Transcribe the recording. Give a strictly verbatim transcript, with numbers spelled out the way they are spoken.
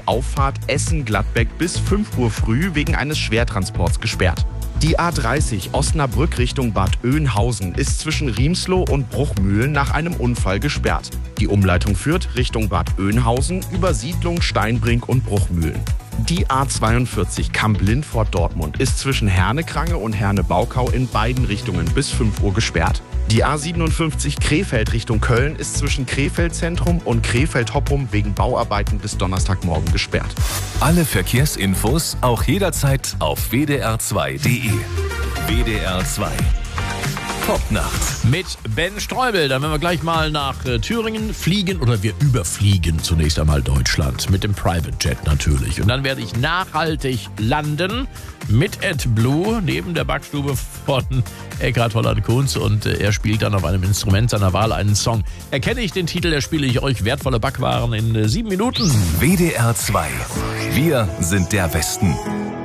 die Auffahrt Essen-Gladbeck bis fünf Uhr früh wegen eines Schwertransports gesperrt. Die A dreißig Osnabrück Richtung Bad Oeynhausen ist zwischen Riemsloh und Bruchmühlen nach einem Unfall gesperrt. Die Umleitung führt Richtung Bad Oeynhausen über Siedlung Steinbrink und Bruchmühlen. Die A zweiundvierzig Kamp-Lindfort-Dortmund ist zwischen Herne-Krange und Herne-Baukau in beiden Richtungen bis fünf Uhr gesperrt. Die A siebenundfünfzig Krefeld Richtung Köln ist zwischen Krefeld-Zentrum und Krefeld-Hoppum wegen Bauarbeiten bis Donnerstagmorgen gesperrt. Alle Verkehrsinfos auch jederzeit auf w d r zwei punkt d e. W D R zwei. Popnacht. Mit Ben Streubel. Dann werden wir gleich mal nach äh, Thüringen fliegen oder wir überfliegen zunächst einmal Deutschland. Mit dem Private Jet natürlich. Und dann werde ich nachhaltig landen mit AdBlue neben der Backstube von Eckhard Holland-Kunz. Und äh, er spielt dann auf einem Instrument seiner Wahl einen Song. Erkenne ich den Titel, erspiele ich euch wertvolle Backwaren in äh, sieben Minuten. W D R zwei. Wir sind der Westen.